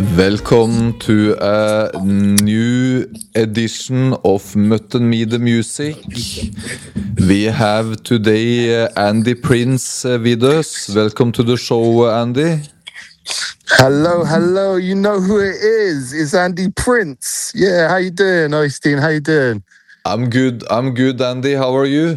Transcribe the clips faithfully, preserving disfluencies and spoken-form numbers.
Welcome to a new edition of Mutton Me the Music. We have today uh, Andy Prince uh, with us. Welcome to the show, Andy. Hello, hello. You know who it is. It's Andy Prince. Yeah, how you doing, Oystein? How you doing? I'm good. I'm good, Andy. How are you?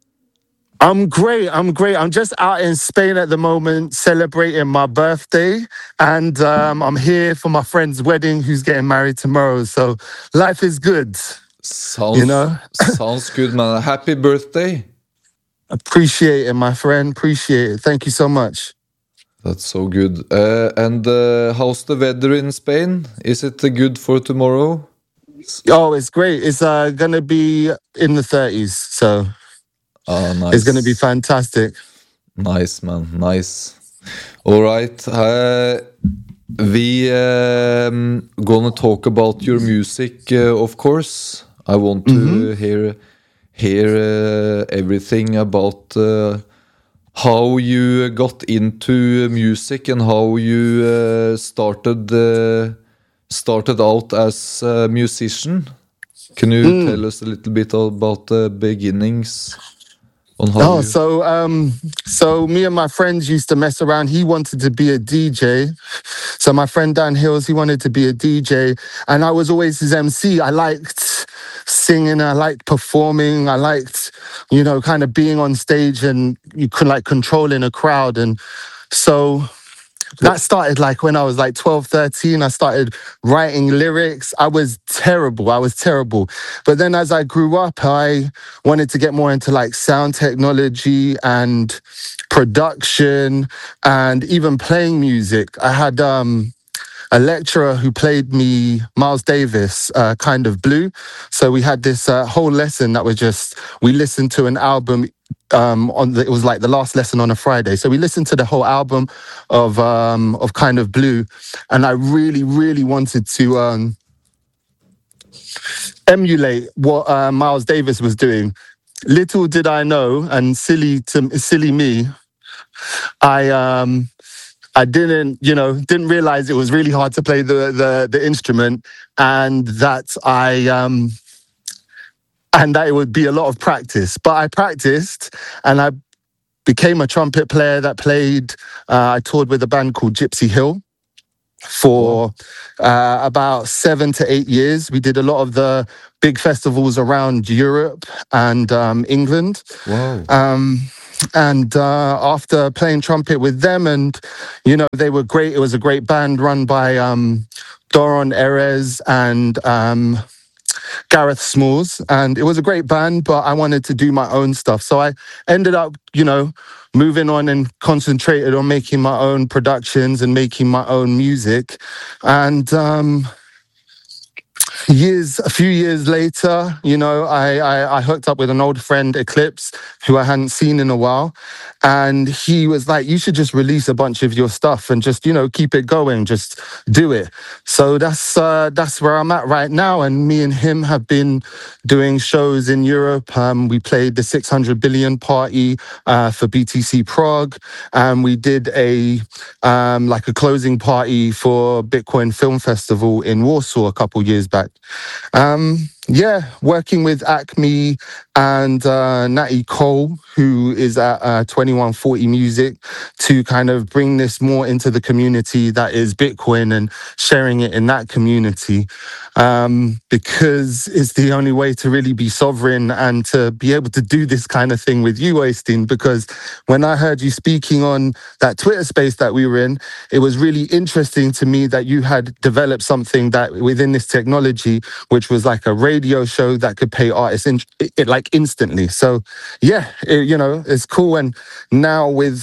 I'm great. I'm great. I'm just out in Spain at the moment celebrating my birthday. And um, I'm here for my friend's wedding who's getting married tomorrow. So life is good. Sounds, you know? sounds good, man. Happy birthday. Appreciate it, my friend. Appreciate it. Thank you so much. That's so good. Uh, and uh, how's the weather in Spain? Is it uh, good for tomorrow? Oh, it's great. It's uh, going to be in the thirties. So oh, nice. It's going to be fantastic. Nice, man. Nice. All right. Uh, we um, gonna talk about your music, uh, of course. I want to mm-hmm. hear hear uh, everything about uh, how you got into music and how you uh, started uh, started out as a musician. Can you mm. tell us a little bit about the beginnings? On how oh, you... so um, so me and my friends used to mess around. He wanted to be a D J. So my friend Dan Hills, he wanted to be a D J. And I was always his M C. I liked singing. I liked performing. I liked, you know, kind of being on stage and you could like controlling a crowd. And so that started like when I was like twelve, thirteen. I started writing lyrics. I was terrible. I was terrible. But then as I grew up, I wanted to get more into like sound technology and production and even playing music. I had um, a lecturer who played me Miles Davis, uh, Kind of Blue. So we had this uh, whole lesson that was just, we listened to an album Um, on the, it was like the last lesson on a Friday. So we listened to the whole album of um, of Kind of Blue, and I really, really wanted to um, emulate what uh, Miles Davis was doing. Little did I know, and silly to silly me, I um, I didn't, you know, didn't realize it was really hard to play the the, the instrument, and that I. Um, And that it would be a lot of practice. But I practiced and I became a trumpet player that played, uh, I toured with a band called Gypsy Hill for uh, about seven to eight years. We did a lot of the big festivals around Europe and um, England. Wow. Um, and uh, after playing trumpet with them, and, you know, they were great. It was a great band run by um, Doron Erez and... Um, Gareth Smalls, and it was a great band, but I wanted to do my own stuff. So I ended up, you know, moving on and concentrated on making my own productions and making my own music. And um, years, a few years later, you know, I, I, I hooked up with an old friend, Eclipse, who I hadn't seen in a while. And he was like, you should just release a bunch of your stuff and just, you know, keep it going, just do it. So that's uh, that's where I'm at right now. And me and him have been doing shows in Europe. Um, we played the six hundred billion party uh, for B T C Prague. And we did a um, like a closing party for Bitcoin Film Festival in Warsaw a couple years back. Um, yeah, working with Acme and uh, Natty Cole, who is at uh, twenty-one forty Music, to kind of bring this more into the community that is Bitcoin and sharing it in that community, um, because it's the only way to really be sovereign and to be able to do this kind of thing with you, Oystein. Because when I heard you speaking on that Twitter space that we were in, it was really interesting to me that you had developed something that within this technology, which was like a radio show that could pay artists in, it, it like instantly. So yeah, it, you know, it's cool. And now with,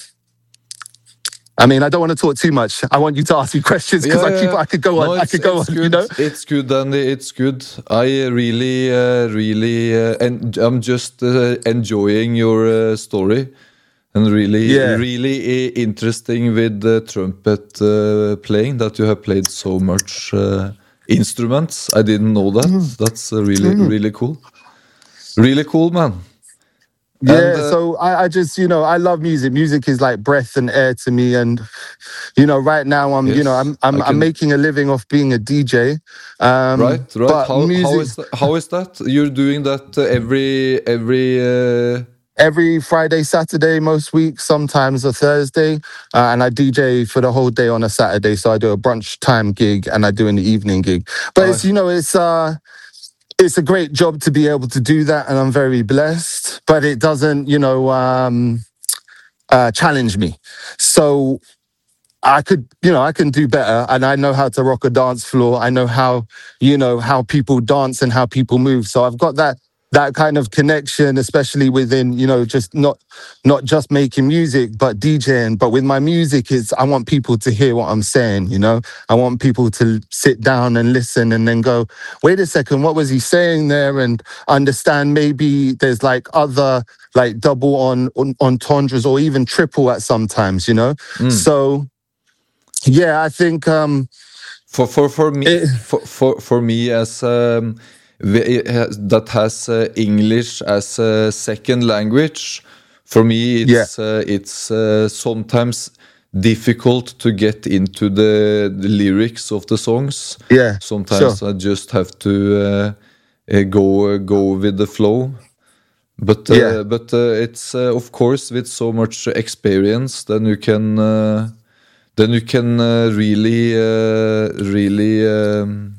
I mean, I don't want to talk too much. I want you to ask me questions because yeah, I keep, I could go no, on, I could go on, good. you know? It's good, Andy, it's good. I really, uh, really, uh, and I'm just uh, enjoying your uh, story. And really, yeah. really interesting with the trumpet uh, playing, that you have played so much uh, instruments. I didn't know that. Mm. That's uh, really, mm. really cool. Really cool, man. And Yeah, uh, so I, I just, you know, I love music. Music is like breath and air to me. And, you know, right now I'm, you know, yes, I'm I'm I I'm can. making a living off being a D J. Um, Right, right. but How how music is that, how is that? You're doing that uh, every every. Uh, every Friday, Saturday, most weeks, sometimes a Thursday. Uh, and I D J for the whole day on a Saturday. So I do a brunch time gig and I do an evening gig. But I it's, you know, it's uh it's a great job to be able to do that, and I'm very blessed. But it doesn't, you know, um uh, challenge me. So I could, you know, I can do better, and I know how to rock a dance floor. I know how, you know, how people dance and how people move. So I've got that that kind of connection, especially within, you know, just not not just making music, but DJing. But with my music, is I want people to hear what I'm saying. You know, I want people to sit down and listen, and then go, wait a second, what was he saying there? And understand maybe there's like other like double on, on entendres or even triple at sometimes. You know, mm. so. Yeah, I think um, for for for me it, for for, for me as um, ve- it has- that has uh, English as a second language. For me, yeah, it's uh, it's uh, sometimes difficult to get into the, the lyrics of the songs. yeah, sure. Sometimes I just have to uh, uh, go uh, go with the flow. But Yeah, uh, but uh, it's uh, of course with so much experience, then you can. Uh, then you can uh, really uh, really um,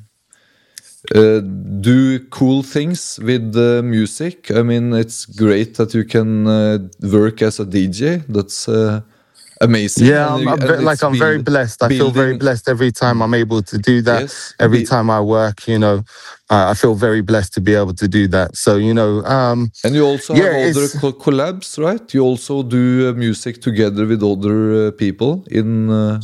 uh, do cool things with the music. I mean, it's great that you can uh, work as a D J. That's uh, amazing, yeah. and I'm, you, I'm and ve- like it's I'm very build blessed. I feel very building. blessed every time Mm, I'm able to do that. yes, Every be, time I work, you know, uh, I feel very blessed to be able to do that. So you know, um, and you also yeah, have other it's co- collabs, right? You also do uh, music together with other uh, people in uh,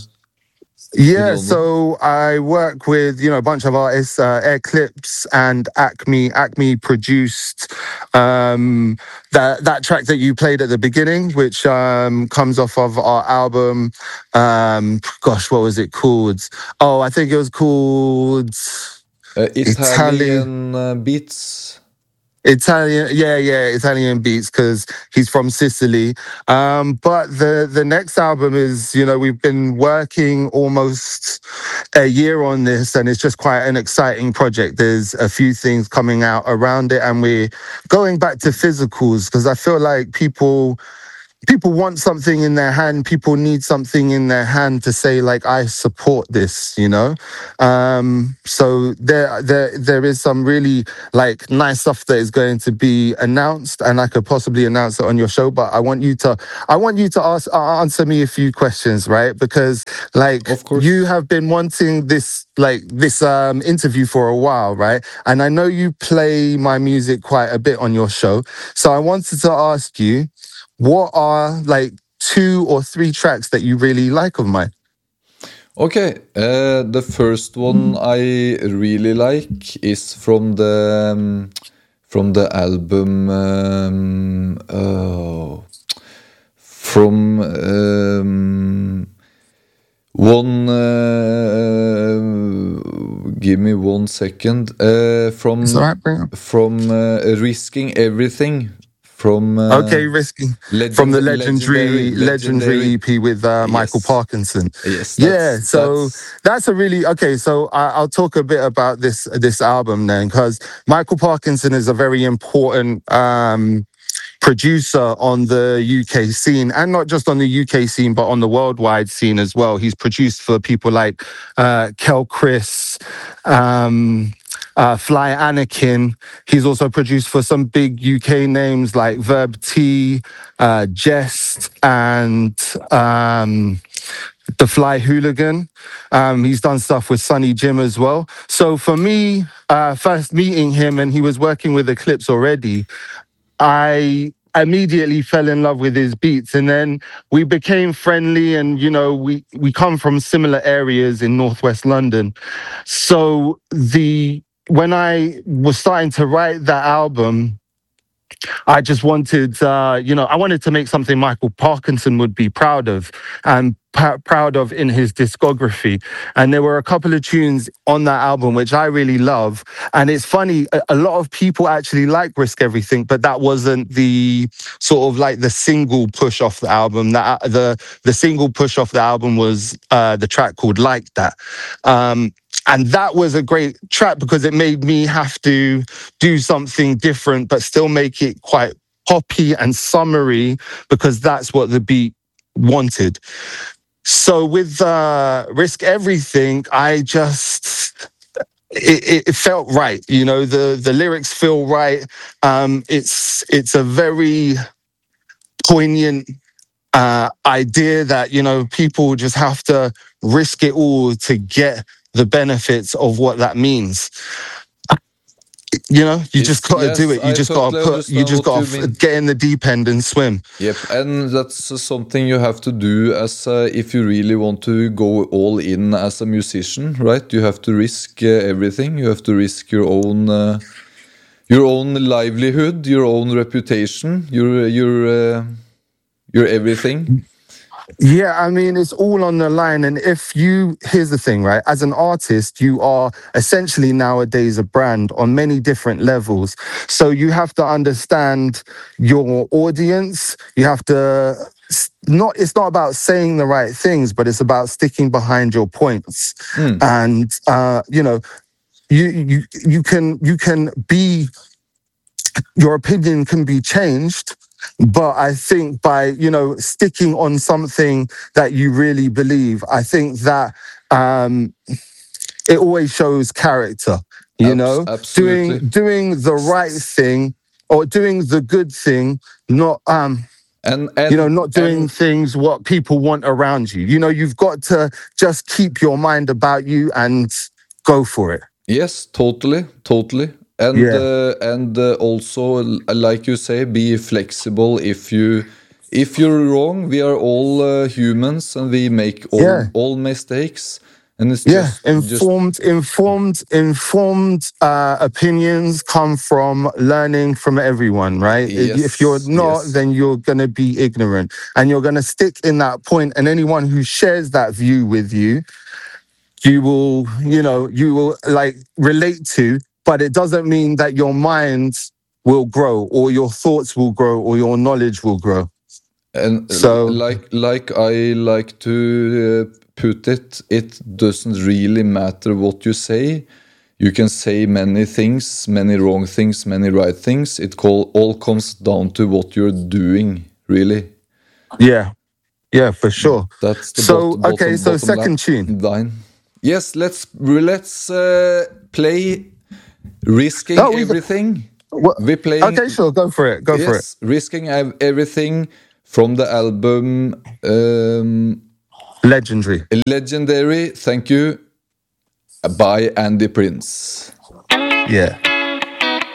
in yeah. London. So I work with you know a bunch of artists, uh, Eclipse and Acme. Acme produced um, that that track that you played at the beginning, which um, comes off of our album. Um, gosh, what was it called? Oh, I think it was called Uh, Italian. Italian uh, beats. Italian, yeah, yeah, Italian beats because he's from Sicily. Um, but the the next album is, you know, we've been working almost a year on this, and it's just quite an exciting project. There's a few things coming out around it, and we're going back to physicals because I feel like people people want something in their hand. People need something in their hand to say, like, I support this, you know? Um, so there, there, there is some really like nice stuff that is going to be announced, and I could possibly announce it on your show, but I want you to, I want you to ask, uh, answer me a few questions, right? Because like Of you course. have been wanting this, like this um, interview for a while, right? And I know you play my music quite a bit on your show. So I wanted to ask you, what are like two or three tracks that you really like of mine? Okay, uh, the first one I really like is from the um, from the album um, oh, from um, one. Uh, give me one second. Uh, It's all from right, bring it. from uh, Risking Everything from uh, Okay, Risky from legend the legendary legendary legendary legendary. E P with uh, Michael Yes, Parkinson. yes, Yeah, that's so that's that's a really okay. So I, I'll talk a bit about this this album then, because Michael Parkinson is a very important um, producer on the U K scene, and not just on the U K scene, but on the worldwide scene as well. He's produced for people like uh, Kel Chris, um, uh, Fly Anakin. He's also produced for some big U K names like Verb T, uh, Jest, and um, the Fly Hooligan. Um, he's done stuff with Sonny Jim as well. So for me, uh, first meeting him, and he was working with Eclipse already, I immediately fell in love with his beats, and then we became friendly, and you know we we come from similar areas in northwest London. So the when I was starting to write that album, I just wanted, uh, you know, I wanted to make something Michael Parkinson would be proud of. And p- proud of in his discography. And there were a couple of tunes on that album which I really love. And it's funny, a, a lot of people actually like Risk Everything, but that wasn't the sort of like the single push off the album. That the the single push off the album was uh, the track called Like That. Um, and that was a great track because it made me have to do something different, but still make it quite poppy and summery because that's what the beat wanted. So with uh, Risk Everything, I just it, it felt right. You know, the the lyrics feel right. Um, it's it's a very poignant uh, idea that, you know, people just have to risk it all to get the benefits of what that means. You know, you It's, just got to yes, do it. You I just got to totally put. You understand just what got you to mean. get in the deep end and swim. Yep, and that's uh, something you have to do as uh, if you really want to go all in as a musician, right? You have to risk uh, everything. You have to risk your own, uh, your own livelihood, your own reputation, your your uh, your everything. Yeah, I mean, it's all on the line. And if you, here's the thing, right? As an artist, you are essentially nowadays a brand on many different levels. So you have to understand your audience. You have to not, it's not about saying the right things, but it's about sticking behind your points. Mm. And, uh, you know, you, you, you can, you can be, your opinion can be changed. But I think by, you know, sticking on something that you really believe, I think that um, it always shows character, you Abs- know, absolutely. doing doing the right thing or doing the good thing, not um, And and you know, not doing and things what people want around you. You know, you've got to just keep your mind about you and go for it. yes, totally, totally. And Yeah. uh, and uh, also, l- like you say, be flexible. If you if you're wrong, we are all uh, humans, and we make all Yeah. all mistakes. And it's Yeah, just just informed, informed, informed uh, opinions come from learning from everyone, right? If if you're yes, not, yes, then you're going to be ignorant and you're going to stick in that point. And anyone who shares that view with you, you will, you know, you will like relate to, but it doesn't mean that your mind will grow or your thoughts will grow or your knowledge will grow. and uh, So, like like I like to uh, put it, it doesn't really matter what you say. You can say many things, many wrong things, many right things. It call, all comes down to what you're doing, really. yeah, yeah, for sure. That's the So, bottom, okay, bottom, so bottom second tune. line. Yes, let's let's uh, play risking Oh, we got, everything. what? We're playing Okay, sure, go for it, go for it. yes, risking ev- everything from the album um, Legendary. Legendary. Thank you by Andy Prince. Yeah.